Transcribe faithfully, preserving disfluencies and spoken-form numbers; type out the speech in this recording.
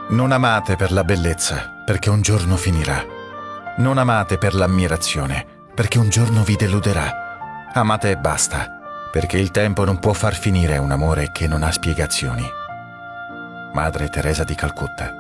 Non amate per la bellezza, perché un giorno finirà. Non amate per l'ammirazione, perché un giorno vi deluderà. Amate e basta, perché il tempo non può far finire un amore che non ha spiegazioni. Madre Teresa di Calcutta.